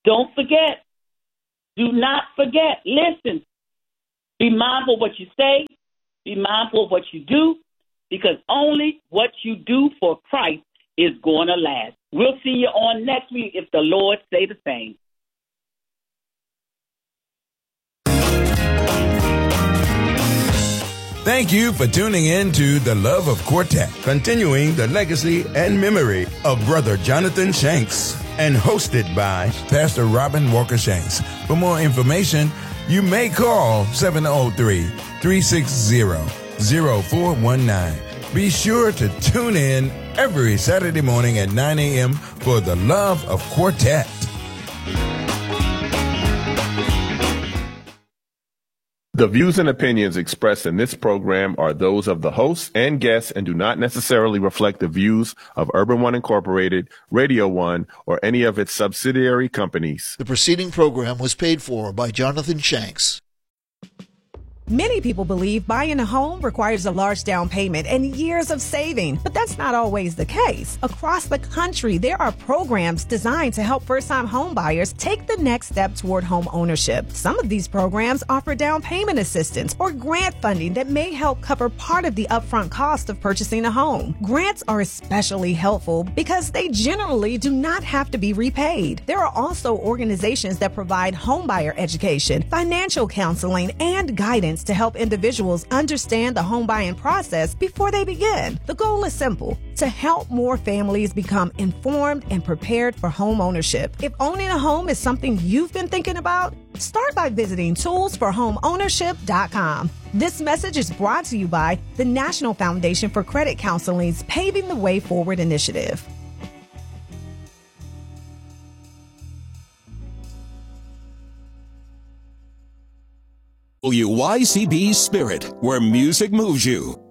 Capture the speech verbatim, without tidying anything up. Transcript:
Don't forget. Do not forget. Listen. Be mindful of what you say. Be mindful of what you do, because only what you do for Christ is going to last. We'll see you on next week if the Lord say the same. Thank you for tuning in to The Love of Quartet, continuing the legacy and memory of Brother Jonathan Shanks, and hosted by Pastor Robin Walker Shanks. For more information, you may call seven oh three, three six zero, zero four one nine. Be sure to tune in every Saturday morning at nine a.m. for The Love of Quartet. The views and opinions expressed in this program are those of the hosts and guests and do not necessarily reflect the views of Urban One Incorporated, Radio One, or any of its subsidiary companies. The preceding program was paid for by Jonathan Shanks. Many people believe buying a home requires a large down payment and years of saving, but that's not always the case. Across the country, there are programs designed to help first-time home buyers take the next step toward home ownership. Some of these programs offer down payment assistance or grant funding that may help cover part of the upfront cost of purchasing a home. Grants are especially helpful because they generally do not have to be repaid. There are also organizations that provide homebuyer education, financial counseling, and guidance to help individuals understand the home buying process before they begin. The goal is simple: to help more families become informed and prepared for home ownership. If owning a home is something you've been thinking about, start by visiting tools for home ownership dot com. This message is brought to you by the National Foundation for Credit Counseling's Paving the Way Forward initiative. W Y C B Spirit, where music moves you.